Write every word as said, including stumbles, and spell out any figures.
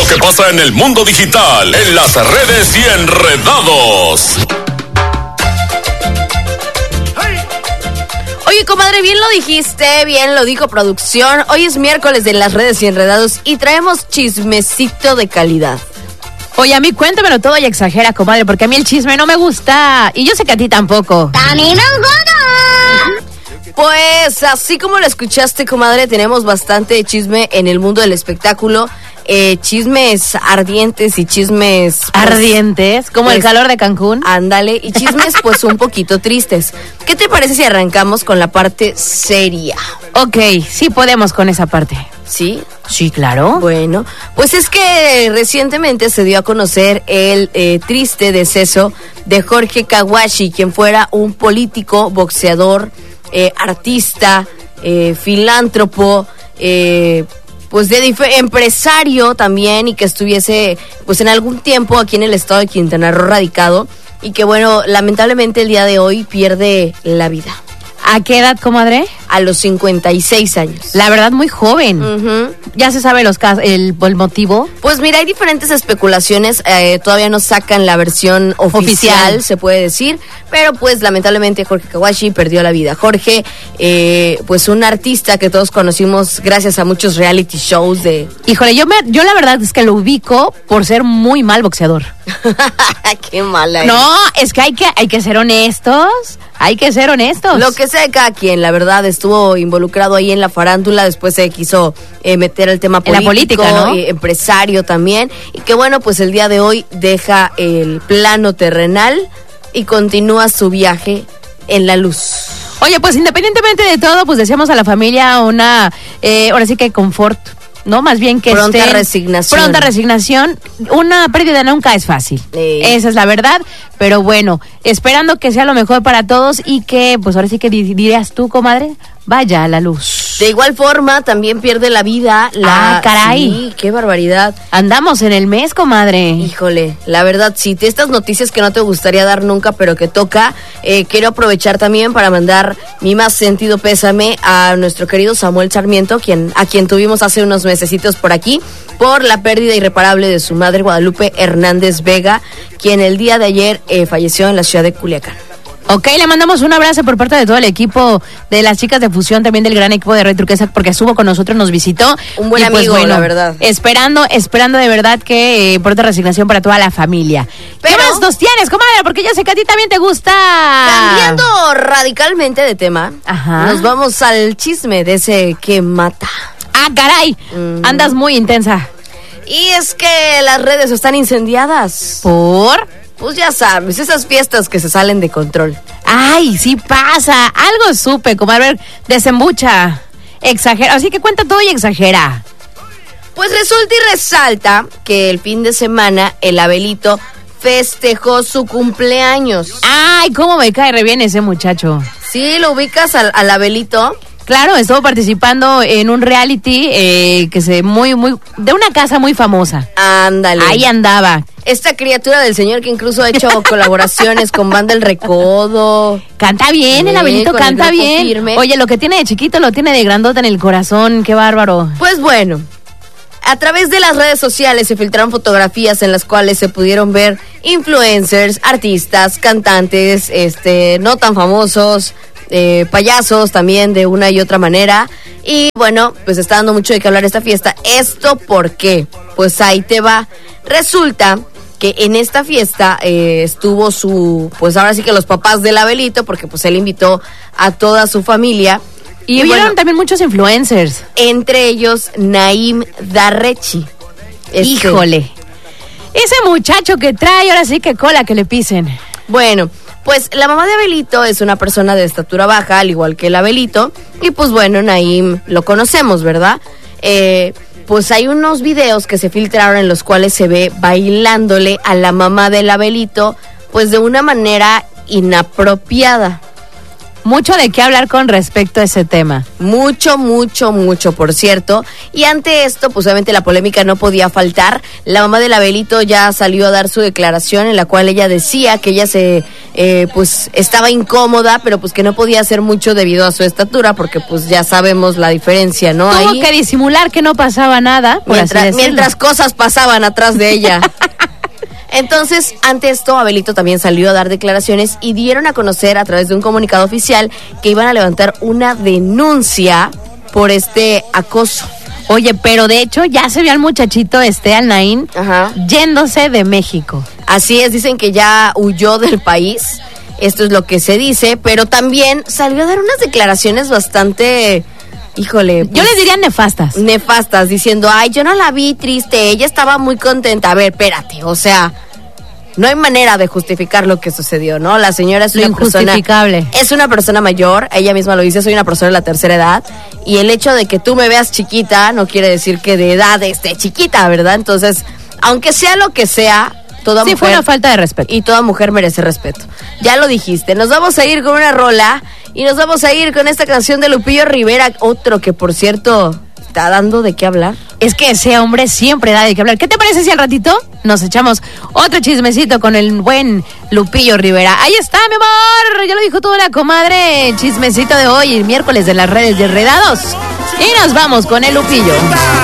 lo que pasa en el mundo digital, en las redes y enredados. Oye, comadre, bien lo dijiste, bien lo dijo producción. Hoy es miércoles de las redes y enredados y traemos chismecito de calidad. Oye, a mí cuéntamelo todo y exagera, comadre, porque a mí el chisme no me gusta. Y yo sé que a ti tampoco. ¡También Pues así como lo escuchaste, comadre, tenemos bastante chisme en el mundo del espectáculo. Eh, chismes ardientes y chismes... Pues, ¿ardientes? ¿Como pues, el calor de Cancún? Ándale, y chismes pues un poquito tristes. ¿Qué te parece si arrancamos con la parte seria? Ok, sí podemos con esa parte. ¿Sí? Sí, claro. Bueno, pues es que recientemente se dio a conocer el eh, triste deceso de Jorge Kawashi, quien fuera un político, boxeador, eh, artista, eh, filántropo, eh... pues de dif- empresario también, y que estuviese pues en algún tiempo aquí en el estado de Quintana Roo radicado, y que bueno, lamentablemente el día de hoy pierde la vida. ¿A qué edad, comadre? A los cincuenta y seis años. La verdad, muy joven. Uh-huh. ¿Ya se sabe los cas- el, el motivo? Pues mira, hay diferentes especulaciones, eh, todavía no sacan la versión oficial, oficial, se puede decir, pero pues lamentablemente Jorge Kawashi perdió la vida. Jorge, eh, pues un artista que todos conocimos gracias a muchos reality shows de... Híjole, yo, me, yo la verdad es que lo ubico por ser muy mal boxeador. Qué mala. No, es que hay que, hay que ser honestos. Hay que ser honestos. Lo que sea de cada quien, la verdad, estuvo involucrado ahí en la farándula, después se quiso eh, meter el tema político, en la política, ¿no? eh, empresario también, y que bueno, pues el día de hoy deja el plano terrenal y continúa su viaje en la luz. Oye, pues independientemente de todo, pues deseamos a la familia una, eh, ahora sí que confort, ¿no? Más bien que pronta estén, resignación. Pronta resignación. Una pérdida nunca es fácil. Sí. Esa es la verdad. Pero bueno, esperando que sea lo mejor para todos y que, pues ahora sí que dirías tú, comadre, vaya a la luz. De igual forma, también pierde la vida la... Ah, caray. Sí, qué barbaridad. Andamos en el mes, comadre. Híjole, la verdad, sí, estas noticias que no te gustaría dar nunca, pero que toca, eh, quiero aprovechar también para mandar mi más sentido pésame a nuestro querido Samuel Sarmiento, quien, a quien tuvimos hace unos mesecitos por aquí, por la pérdida irreparable de su madre Guadalupe Hernández Vega, quien el día de ayer eh, falleció en la ciudad de Culiacán. Ok, le mandamos un abrazo por parte de todo el equipo de las chicas de Fusión, también del gran equipo de Red Turquesa, porque estuvo con nosotros, nos visitó. Un buen y amigo, pues, bueno, la verdad. Esperando, esperando de verdad que eh, pronta resignación para toda la familia. Pero, ¿qué más nos tienes, comadre? Porque yo sé que a ti también te gusta. Cambiando radicalmente de tema, ajá, nos vamos al chisme de ese que mata. Ah, caray, mm. Andas muy intensa. Y es que las redes están incendiadas. ¿Por? Pues ya sabes, esas fiestas que se salen de control. Ay, sí pasa. Algo supe, como a ver, desembucha, exagera. Así que cuenta todo y exagera. Pues resulta y resalta que el fin de semana el Abelito festejó su cumpleaños. Ay, cómo me cae re bien ese muchacho. Sí, ¿lo ubicas al, al Abelito? Claro, estuvo participando en un reality eh, que se muy, muy, de una casa muy famosa. Ándale. Ahí andaba. Esta criatura del señor que incluso ha hecho colaboraciones con Banda El Recodo. Canta bien, sí, el Abelito canta el bien. Firme. Oye, lo que tiene de chiquito lo tiene de grandota en el corazón, qué bárbaro. Pues bueno, a través de las redes sociales se filtraron fotografías en las cuales se pudieron ver influencers, artistas, cantantes, este, no tan famosos, Eh, payasos también de una y otra manera. Y bueno, pues está dando mucho de qué hablar esta fiesta. ¿Esto por qué? Pues ahí te va. Resulta que en esta fiesta eh, estuvo su, pues ahora sí que los papás del Abelito, porque pues él invitó a toda su familia. Y, y vieron bueno, también muchos influencers. Entre ellos Naim Darrechi. Este. Híjole, ese muchacho que trae ahora sí que cola que le pisen. Bueno, pues la mamá de Abelito es una persona de estatura baja, al igual que el Abelito. Y pues bueno, Naim lo conocemos, ¿verdad? Eh, pues hay unos videos que se filtraron en los cuales se ve bailándole a la mamá del Abelito, pues de una manera inapropiada. Mucho de qué hablar con respecto a ese tema. Mucho, mucho, mucho, por cierto. Y ante esto, pues obviamente la polémica no podía faltar. La mamá de Abelito ya salió a dar su declaración en la cual ella decía que ella se, eh, pues estaba incómoda, pero pues que no podía hacer mucho debido a su estatura, porque pues ya sabemos la diferencia, ¿no? Tuvo Ahí, que disimular que no pasaba nada, por mientras, así decirlo. mientras cosas pasaban atrás de ella. Entonces, ante esto, Abelito también salió a dar declaraciones y dieron a conocer a través de un comunicado oficial que iban a levantar una denuncia por este acoso. Oye, pero de hecho ya se vio al muchachito este, al Naín, Ajá. yéndose de México. Así es, dicen que ya huyó del país, esto es lo que se dice, pero también salió a dar unas declaraciones bastante, híjole, Yo pues, les diría nefastas. nefastas, diciendo, ay, yo no la vi triste, ella estaba muy contenta. A ver, espérate, o sea, no hay manera de justificar lo que sucedió, ¿no? La señora es Lo una persona... injustificable. Es una persona mayor, ella misma lo dice, soy una persona de la tercera edad, y el hecho de que tú me veas chiquita no quiere decir que de edad esté chiquita, ¿verdad? Entonces, aunque sea lo que sea, toda Sí, mujer... fue una falta de respeto. Y toda mujer merece respeto. Ya lo dijiste, nos vamos a ir con una rola, y nos vamos a ir con esta canción de Lupillo Rivera, otro que, por cierto, está dando de qué hablar. Es que ese hombre siempre da de qué hablar. ¿Qué te parece si al ratito nos echamos otro chismecito con el buen Lupillo Rivera? Ahí está, mi amor. Ya lo dijo toda la comadre. Chismecito de hoy, el miércoles de las redes de Enredados. Y nos vamos con el Lupillo.